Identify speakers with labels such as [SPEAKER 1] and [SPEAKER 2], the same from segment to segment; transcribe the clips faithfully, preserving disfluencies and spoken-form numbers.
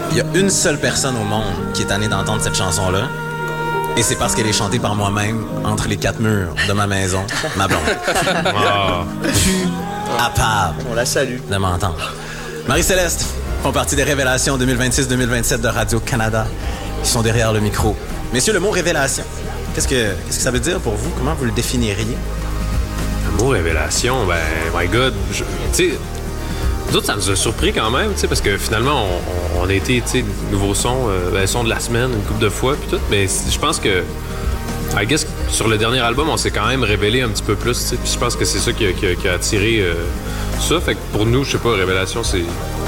[SPEAKER 1] il y a une seule personne au monde qui est tannée d'entendre cette chanson-là. Et c'est parce qu'elle est chantée par moi-même entre les quatre murs de ma maison, ma blonde. Oh. Plus à part.
[SPEAKER 2] On la salue.
[SPEAKER 1] De m'entendre. Marie-Céleste font partie des révélations deux mille vingt-six deux mille vingt-sept de Radio-Canada. Ils sont derrière le micro. Messieurs, le mot révélation, qu'est-ce que, qu'est-ce que ça veut dire pour vous? Comment vous le définiriez?
[SPEAKER 3] Le mot révélation, ben, my God, tu sais, nous autres, ça nous a surpris quand même, tu sais, parce que finalement, on, on, on a été, tu sais, nouveau son, euh, ben, son de la semaine, une couple de fois, puis tout, mais je pense que, I guess, sur le dernier album, on s'est quand même révélé un petit peu plus, tu sais, puis je pense que c'est ça qui a, qui a, qui a attiré euh, ça, fait que pour nous, je sais pas, révélation, c'est...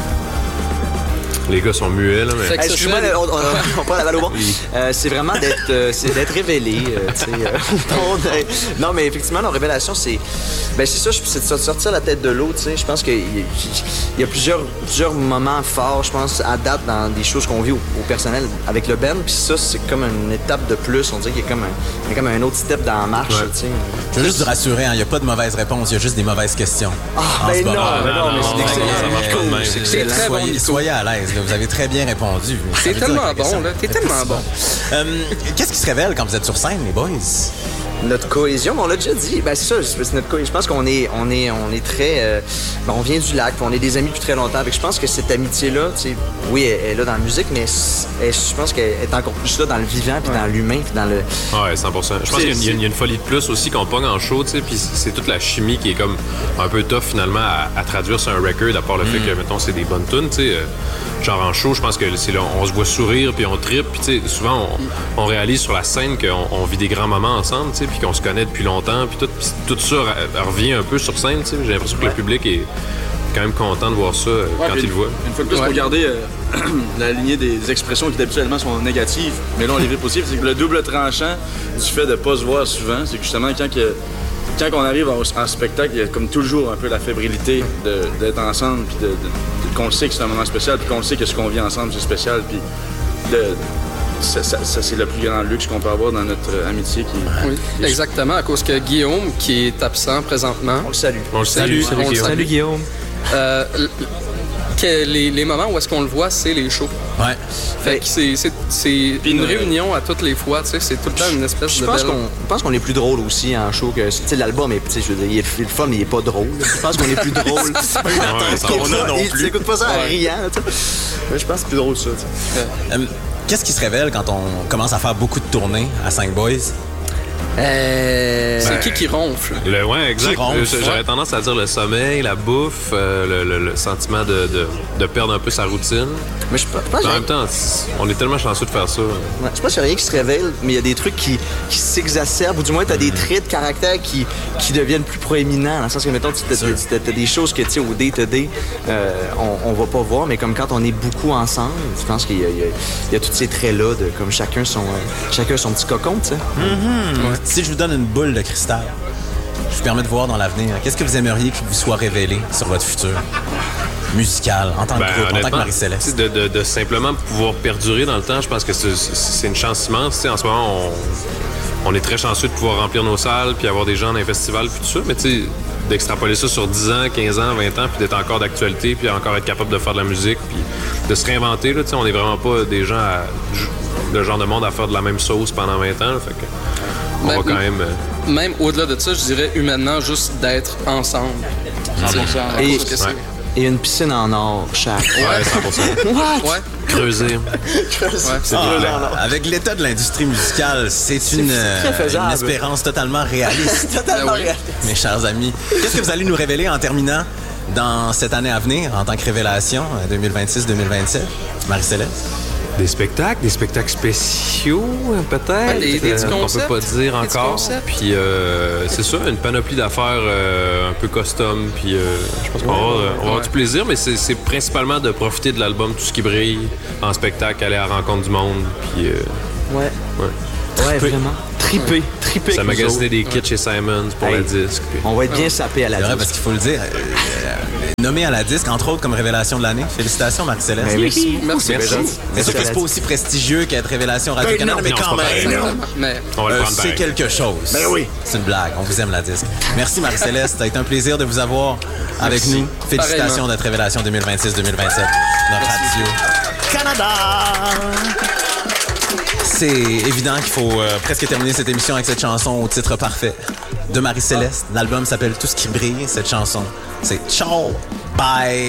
[SPEAKER 3] Les gars sont muets, là, mais...
[SPEAKER 2] Hey, excuse-moi, on, on, on prend la balle au bon. Oui. Euh, c'est vraiment d'être, euh, c'est d'être révélé, euh, tu sais. Euh, non, mais effectivement, la révélation, c'est... Ben, c'est ça, c'est de sortir la tête de l'eau, tu sais. Je pense qu'il y, y a plusieurs, plusieurs moments forts, je pense, à date, dans des choses qu'on vit au, au personnel avec le band. Puis ça, c'est comme une étape de plus. On dirait qu'il y a comme un, il y a comme un autre step dans la marche, ouais. Tu sais.
[SPEAKER 1] Je veux juste vous rassurer, il hein, n'y a pas de mauvaise réponse, il y a juste des mauvaises questions.
[SPEAKER 2] Ah, ben non,
[SPEAKER 3] ah,
[SPEAKER 2] ben non, non, mais c'est excellent.
[SPEAKER 3] Ça marche pas de même.
[SPEAKER 1] C'est excellent.
[SPEAKER 4] Très
[SPEAKER 1] soyez,
[SPEAKER 4] bon,
[SPEAKER 1] soyez à l'aise, là, vous avez très bien répondu.
[SPEAKER 4] T'es tellement bon, là. T'es tellement bon.
[SPEAKER 1] Euh, qu'est-ce qui se révèle quand vous êtes sur scène, les boys?
[SPEAKER 2] Notre cohésion, on l'a déjà dit. Ben, c'est ça, c'est notre cohésion. Je pense qu'on est, on est, on est très... Euh, ben, on vient du lac, on est des amis depuis très longtemps. Avec, je pense que cette amitié-là, tu sais, oui, elle, elle est là dans la musique, mais elle, je pense qu'elle est encore plus là dans le vivant, puis ouais. Dans l'humain, puis dans le...
[SPEAKER 3] Ouais, cent pour cent. Je pense c'est, qu'il y a, il y a une folie de plus aussi qu'on pogne en show, tu sais, puis c'est toute la chimie qui est comme un peu tough, finalement, à, à traduire sur un record, à part le mm. fait que, mettons, c'est des bonnes tunes, tu sais. Euh, genre en show, je pense que c'est là, on se voit sourire, puis on trippe, puis tu sais, souvent, on, on réalise sur la scène qu'on on vit des grands moments ensemble, tu sais, puis qu'on se connaît depuis longtemps, puis tout, puis tout ça revient un peu sur scène, tu sais. J'ai l'impression que ouais. Le public est quand même content de voir ça euh, ouais, quand il le voit.
[SPEAKER 5] Une fois de plus, il ouais. faut garder euh, la lignée des expressions qui habituellement sont négatives, mais là on les vit positifs. C'est que le double tranchant du fait de ne pas se voir souvent, c'est que justement quand, que, quand on arrive en, en spectacle, il y a comme toujours un peu la fébrilité de, d'être ensemble, puis de, de, de, qu'on sait que c'est un moment spécial, puis qu'on sait que ce qu'on vit ensemble c'est spécial, puis de, Ça, ça, ça, c'est le plus grand luxe qu'on peut avoir dans notre amitié. Qui,
[SPEAKER 4] oui, qui... exactement, à cause que Guillaume, qui est absent présentement...
[SPEAKER 2] On le salue.
[SPEAKER 3] On le salue.
[SPEAKER 4] Salut,
[SPEAKER 3] Salut,
[SPEAKER 4] Guillaume.
[SPEAKER 2] Salut, Guillaume.
[SPEAKER 4] Euh, que les, les moments où est-ce qu'on le voit, c'est les shows.
[SPEAKER 1] Ouais.
[SPEAKER 4] Fait que c'est, c'est, c'est une réunion à toutes les fois, tu sais, c'est tout le temps une espèce
[SPEAKER 2] je
[SPEAKER 4] de
[SPEAKER 2] pense
[SPEAKER 4] belle...
[SPEAKER 2] qu'on, je pense qu'on est plus drôle aussi en show que... Tu sais, l'album, est, je veux dire, il est le fun, mais il est pas drôle. Je pense qu'on est plus drôle.
[SPEAKER 1] C'est pas une attente qu'on a non plus.
[SPEAKER 2] Tu écoutes pas ça en riant, tu sais. Je pense que c'est plus drôle, ça, tu sais.
[SPEAKER 1] Euh, Qu'est-ce qui se révèle quand on commence à faire beaucoup de tournées à cinq Boys?
[SPEAKER 4] Euh... C'est ben, qui qui ronfle?
[SPEAKER 3] Le, ouais, exact.
[SPEAKER 1] Ronfle,
[SPEAKER 3] J'aurais
[SPEAKER 1] ouais.
[SPEAKER 3] tendance à dire le sommeil, la bouffe, euh, le, le, le sentiment de, de, de perdre un peu sa routine.
[SPEAKER 2] Mais je pense
[SPEAKER 3] en même temps, on est tellement chanceux de faire ça.
[SPEAKER 2] Ouais, je pense qu'il n'y a rien qui se révèle, mais il y a des trucs qui, qui s'exacerbent, ou du moins, tu as des traits de caractère qui, qui deviennent plus proéminents. Dans le sens que, mettons, tu as des choses que, tu sais, au day-to-day, euh, on, on va pas voir, mais comme quand on est beaucoup ensemble, je pense qu'il y a, il y a, il y a tous ces traits-là, de comme chacun son, euh, chacun son petit cocon, tu sais.
[SPEAKER 1] Mm-hmm. Ouais. Si je vous donne une boule de cristal, je vous permets de voir dans l'avenir, qu'est-ce que vous aimeriez qu'il vous soit révélé sur votre futur musical, en tant que ben, groupe, en tant que Marie-Céleste?
[SPEAKER 3] De, de, de simplement pouvoir perdurer dans le temps, je pense que c'est, c'est une chance immense. T'sais, en ce moment, on, on est très chanceux de pouvoir remplir nos salles puis avoir des gens dans les festivals puis tout ça, mais tu sais, d'extrapoler ça sur dix ans, quinze ans, vingt ans, puis d'être encore d'actualité, puis encore être capable de faire de la musique, puis de se réinventer. Là, on n'est vraiment pas des gens, à, le genre de monde à faire de la même sauce pendant vingt ans. Là, fait que on
[SPEAKER 4] même,
[SPEAKER 3] va quand même...
[SPEAKER 4] Euh... Même au-delà de ça, je dirais humainement, juste d'être ensemble.
[SPEAKER 2] cent pour cent. Et, que c'est. Et une piscine en or, chaque.
[SPEAKER 3] Ouais, cent pour cent.
[SPEAKER 2] What?
[SPEAKER 3] Ouais. Creuser.
[SPEAKER 2] Creuser.
[SPEAKER 1] Ouais. Ah, avec l'état de l'industrie musicale, c'est, c'est une, c'est une espérance totalement réaliste.
[SPEAKER 2] Totalement réaliste.
[SPEAKER 1] Mes chers amis, qu'est-ce que vous allez nous révéler en terminant dans cette année à venir, en tant que révélation, deux mille vingt-six deux mille vingt-sept? Marie-Céleste?
[SPEAKER 3] Des spectacles, des spectacles spéciaux, peut-être.
[SPEAKER 4] Ouais, des, des petits
[SPEAKER 3] euh,
[SPEAKER 4] concepts.
[SPEAKER 3] On peut pas dire encore. Puis euh, c'est ça, une panoplie d'affaires euh, un peu custom. Puis euh, je pense qu'on va avoir, on va avoir ouais. du plaisir, mais c'est, c'est principalement de profiter de l'album Tout ce qui brille en spectacle, aller à la rencontre du monde. Puis euh,
[SPEAKER 2] ouais.
[SPEAKER 3] Ouais.
[SPEAKER 2] Ouais, vraiment. Triper, triper.
[SPEAKER 3] Ça magasiner des kits ouais. chez Simons pour hey, le disque. Puis...
[SPEAKER 2] On va être bien ouais. sapé à la
[SPEAKER 1] c'est
[SPEAKER 2] disque.
[SPEAKER 1] vrai, parce qu'il faut le dire. Euh, nommé à la disque, entre autres, comme révélation de l'année. Félicitations, Marie-Céleste.
[SPEAKER 2] Ben, merci.
[SPEAKER 4] Merci.
[SPEAKER 1] Merci. C'est sûr que c'est pas aussi prestigieux qu'être révélation Radio-Canada, mais quand même,
[SPEAKER 4] mais
[SPEAKER 3] on va
[SPEAKER 1] euh,
[SPEAKER 3] le prendre
[SPEAKER 1] c'est quelque chose.
[SPEAKER 2] Ben oui.
[SPEAKER 1] C'est une blague. On vous aime, la disque. Merci, Marie-Céleste. Ça a été un plaisir de vous avoir avec merci. nous. Félicitations d'être révélation deux mille vingt-six deux mille vingt-sept. Notre radio. Canada. C'est évident qu'il faut euh, presque terminer cette émission avec cette chanson au titre parfait de Marie-Céleste. L'album s'appelle Tout ce qui brille. Cette chanson, c'est Ciao, bye.